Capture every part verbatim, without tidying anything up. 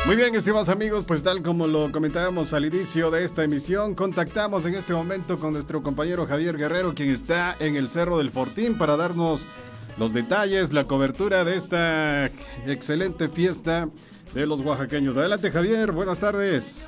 Muy bien, estimados amigos, pues tal como lo comentábamos al inicio de esta emisión, contactamos en este momento con nuestro compañero Javier Guerrero, quien está en el Cerro del Fortín para darnos los detalles, la cobertura de esta excelente fiesta de los oaxaqueños. Adelante, Javier, buenas tardes.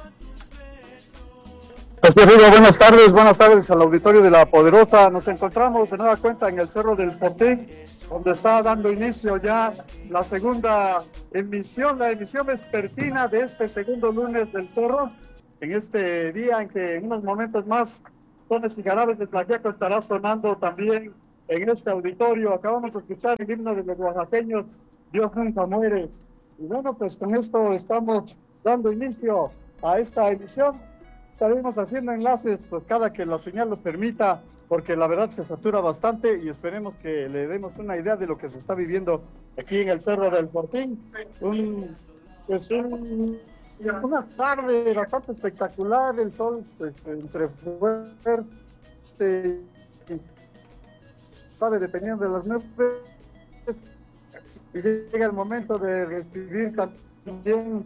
Rodrigo, buenas tardes, buenas tardes al auditorio de La Poderosa. Nos encontramos de nueva cuenta en el Cerro del Fortín, donde está dando inicio ya la segunda emisión, la emisión vespertina de este segundo lunes del Cerro, en este día en que en unos momentos más Sones y Jarabes de Tlaxiaco estará sonando también en este auditorio. Acabamos de escuchar el himno de los oaxaqueños, Dios nunca muere. Y bueno, pues con esto estamos dando inicio a esta emisión. Estaremos haciendo enlaces pues cada que la señal lo permita, porque la verdad se satura bastante y esperemos que le demos una idea de lo que se está viviendo aquí en el Cerro del Fortín. Un, pues un, una tarde bastante espectacular, el sol pues entre fuerte y sabe, dependiendo de las nubes, y llega el momento de recibir también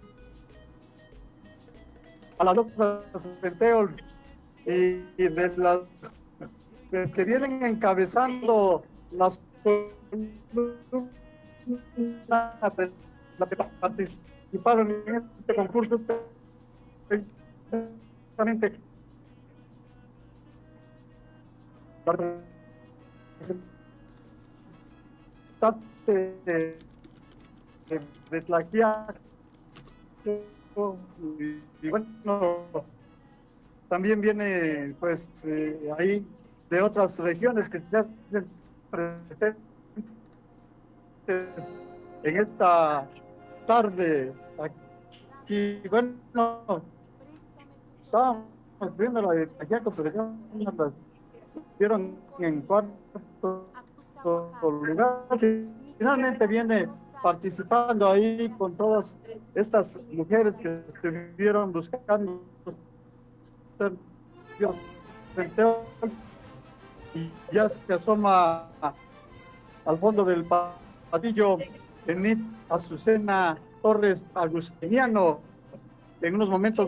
a las otras Centeol y, y de las que vienen encabezando las que participaron en este concurso, precisamente de, de Tlaxiaco. Y, y bueno, también viene pues eh, ahí de otras regiones que ya se presenten en esta tarde aquí. Bueno, estábamos viendo la de Tlaxiaco, pero ya nos vieron en cuarto lugar. Finalmente viene participando ahí con todas estas mujeres que estuvieron buscando ser Dios y ya se asoma al fondo del pasillo Enid Azucena Torres Agustiniano. En unos momentos.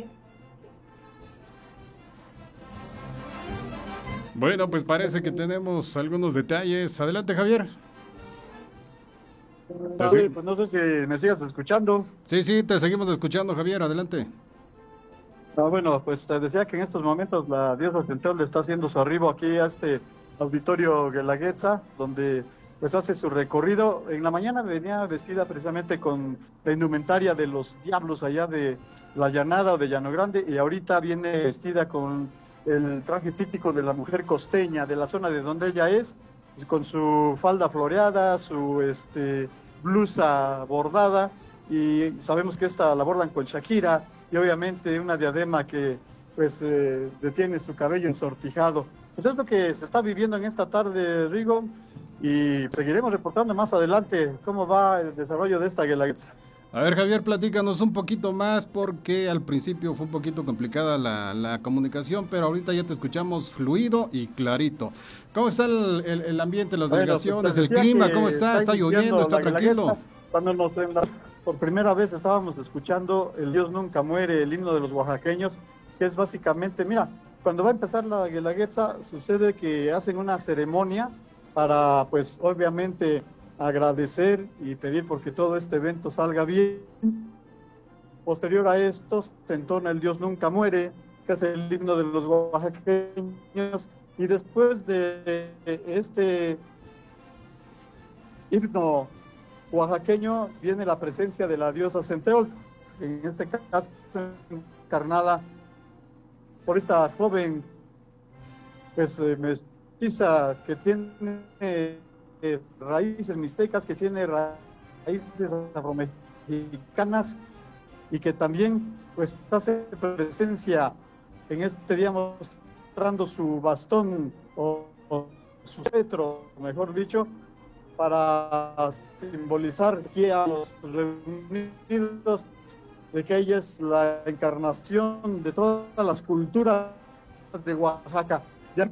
Bueno, pues parece que tenemos algunos detalles. Adelante, Javier. Sí, pues no sé si me sigas escuchando. Sí, sí, te seguimos escuchando, Javier, adelante. Ah, bueno, pues te decía que en estos momentos la diosa Centeol le está haciendo su arribo aquí a este auditorio Guelaguetza, donde pues hace su recorrido. En la mañana venía vestida precisamente con la indumentaria de los diablos allá de la Llanada o de Llano Grande, y ahorita viene vestida con el traje típico de la mujer costeña de la zona de donde ella es, con su falda floreada, su este, blusa bordada, y sabemos que esta la bordan con Shakira, y obviamente una diadema que pues eh, detiene su cabello ensortijado. Pues es lo que se está viviendo en esta tarde, Rigo, y seguiremos reportando más adelante cómo va el desarrollo de esta Guelaguetza. A ver, Javier, platícanos un poquito más, porque al principio fue un poquito complicada la, la comunicación, pero ahorita ya te escuchamos fluido y clarito. ¿Cómo está el, el, el ambiente, las bueno, delegaciones, pues el clima? ¿Cómo está? ¿Está lloviendo? ¿Está tranquilo? Cuando nos, por primera vez estábamos escuchando el Dios nunca muere, el himno de los oaxaqueños, que es básicamente, mira, cuando va a empezar la Guelaguetza, sucede que hacen una ceremonia para, pues, obviamente, agradecer y pedir porque todo este evento salga bien. Posterior a esto se entona el Dios nunca muere, que es el himno de los oaxaqueños, y después de este himno oaxaqueño viene la presencia de la diosa Centeol, en este caso encarnada por esta joven pues eh, mestiza que tiene Eh, raíces mixtecas, que tiene raíces afromexicanas y que también pues hace presencia en este día mostrando su bastón o, o su cetro, mejor dicho, para simbolizar aquí a los reunidos de que ella es la encarnación de todas las culturas de Oaxaca. ¿Ya?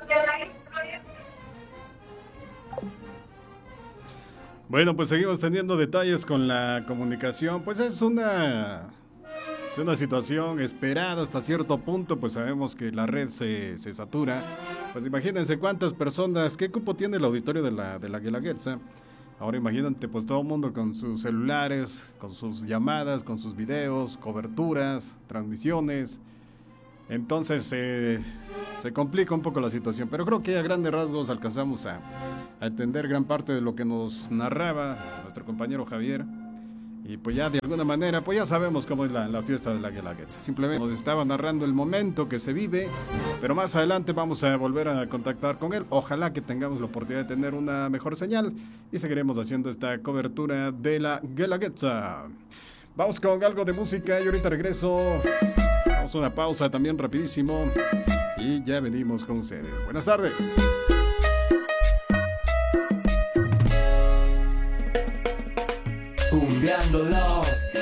Bueno, pues seguimos teniendo detalles con la comunicación. Pues es una, es una situación esperada hasta cierto punto, pues sabemos que la red se, se satura. Pues imagínense cuántas personas, qué cupo tiene el auditorio de la, de la Guelaguetza. Ahora imagínate pues todo el mundo con sus celulares, con sus llamadas, con sus videos, coberturas, transmisiones. Entonces eh, se complica un poco la situación, pero creo que a grandes rasgos alcanzamos a, a entender gran parte de lo que nos narraba nuestro compañero Javier. Y pues ya de alguna manera, pues ya sabemos cómo es la, la fiesta de la Guelaguetza. Simplemente nos estaba narrando el momento que se vive, pero más adelante vamos a volver a contactar con él. Ojalá que tengamos la oportunidad de tener una mejor señal y seguiremos haciendo esta cobertura de la Guelaguetza. Vamos con algo de música y ahorita regreso. Vamos a una pausa también rapidísimo y ya venimos con ustedes. Buenas tardes. Cumbiándolo.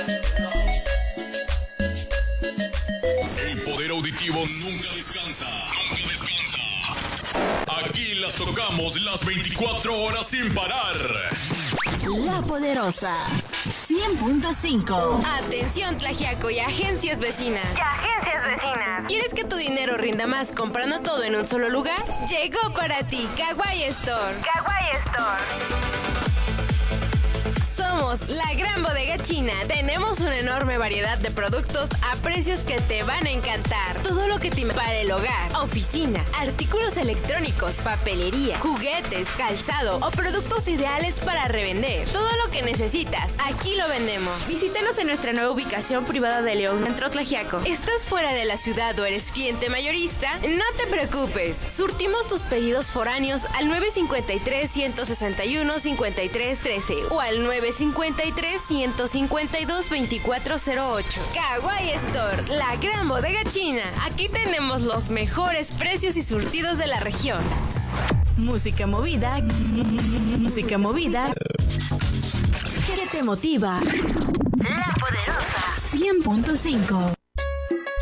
El poder auditivo nunca descansa. Nunca descansa. Aquí las tocamos las veinticuatro horas sin parar. La Poderosa cien punto cinco. Atención, Tlaxiaco y agencias vecinas. Y agencias vecinas. ¿Quieres que tu dinero rinda más comprando todo en un solo lugar? Llegó para ti Kawaii Store. Kawaii Store. Somos la gran bodega china. Tenemos una enorme variedad de productos a precios que te van a encantar. Todo lo que te para el hogar, oficina, artículos electrónicos, papelería, juguetes, calzado o productos ideales para revender. Todo lo que necesitas, aquí lo vendemos. Visítanos en nuestra nueva ubicación privada de León, Centro Tlaxiaco. ¿Estás fuera de la ciudad o eres cliente mayorista? No te preocupes. Surtimos tus pedidos foráneos al nueve cinco tres, uno seis uno, cinco tres uno tres o al nueve cinco tres, uno cinco dos, dos cuatro cero ocho. Kawaii Store, la gran bodega china. Aquí tenemos los mejores precios y surtidos de la región. Música movida, música movida, que te motiva. La Poderosa cien punto cinco.